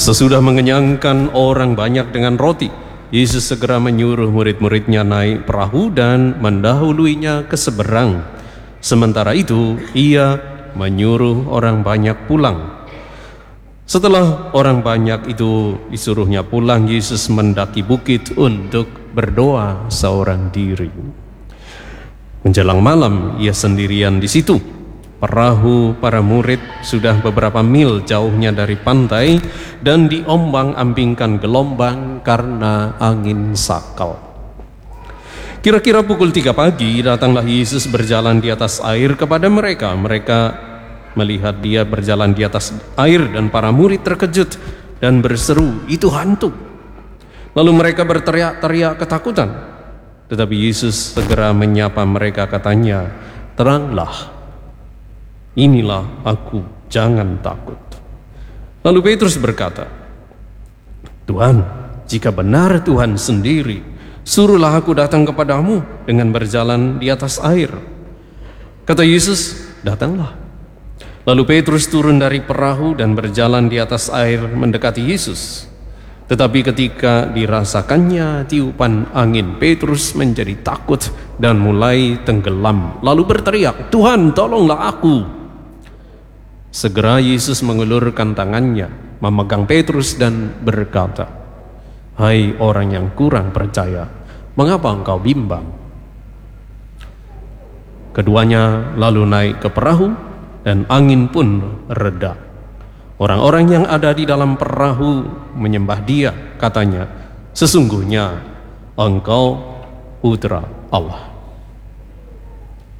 Sesudah mengenyangkan orang banyak dengan roti, Yesus segera menyuruh murid-muridnya naik perahu dan mendahuluinya ke seberang. Sementara itu, ia menyuruh orang banyak pulang. Setelah orang banyak itu disuruhnya pulang, Yesus mendaki bukit untuk berdoa seorang diri. Menjelang malam, ia sendirian di situ. Perahu para murid sudah beberapa mil jauhnya dari pantai dan diombang-ambingkan gelombang karena angin sakal. Kira-kira pukul 3 pagi datanglah Yesus berjalan di atas air kepada mereka. Mereka melihat dia berjalan di atas air dan para murid terkejut dan berseru, "Itu hantu." Lalu mereka berteriak-teriak ketakutan. Tetapi Yesus segera menyapa mereka, katanya, "Teranglah. Inilah aku, jangan takut." Lalu Petrus berkata, "Tuhan, jika benar Tuhan sendiri, suruhlah aku datang kepadamu dengan berjalan di atas air." Kata Yesus, "Datanglah." Lalu Petrus turun dari perahu dan berjalan di atas air mendekati Yesus. Tetapi ketika dirasakannya tiupan angin, Petrus menjadi takut dan mulai tenggelam, lalu berteriak, "Tuhan, tolonglah aku." Segera Yesus mengulurkan tangannya, memegang Petrus dan berkata, "Hai orang yang kurang percaya, mengapa engkau bimbang?" Keduanya lalu naik ke perahu dan angin pun reda. Orang-orang yang ada di dalam perahu menyembah dia, katanya, "Sesungguhnya engkau putra Allah."